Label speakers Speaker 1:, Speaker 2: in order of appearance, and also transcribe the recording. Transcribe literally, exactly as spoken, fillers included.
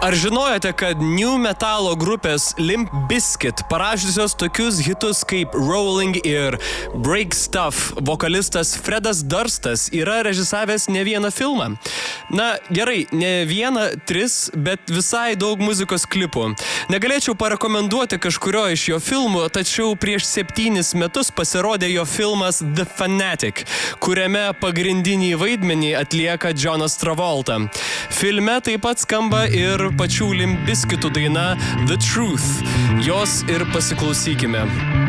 Speaker 1: Ar žinojote, kad new metalo grupės Limp Bizkit, parašiusios tokius hitus kaip Rolling ir Break Stuff, vokalistas Fredas Durstas yra režisavęs ne vieną filmą? Na, gerai, ne vieną, tris, bet visai daug muzikos klipų. Negalėčiau parekomenduoti kažkurio iš jo filmų, tačiau prieš septynis metus pasirodė jo filmas The Fanatic, kuriame pagrindinį vaidmenį atlieka Jonas Travolta. Filme taip pat skamba ir pačių Limp Bizkitų daina The Truth. Jos ir pasiklausykime.